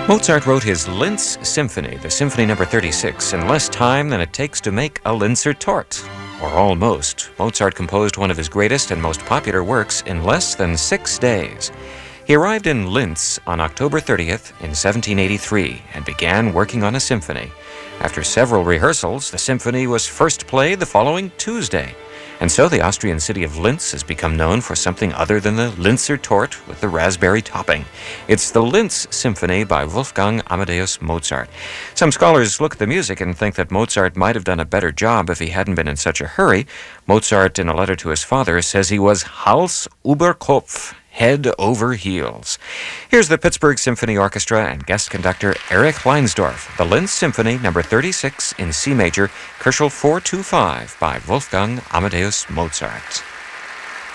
Mozart wrote his Linz Symphony, the Symphony No. 36, in less time than it takes to make a Linzer Torte. Or almost. Mozart composed one of his greatest and most popular works in less than 6 days. He arrived in Linz on October 30th in 1783 and began working on a symphony. After several rehearsals, the symphony was first played the following Tuesday. And so the Austrian city of Linz has become known for something other than the Linzer Torte with the raspberry topping. It's the Linz Symphony by Wolfgang Amadeus Mozart. Some scholars look at the music and think that Mozart might have done a better job if he hadn't been in such a hurry. Mozart, in a letter to his father, says he was Hals über Kopf, head over heels. Here's the Pittsburgh Symphony Orchestra and guest conductor Erich Leinsdorf, the Linz Symphony No. 36 in C major, Köchel 425 by Wolfgang Amadeus Mozart.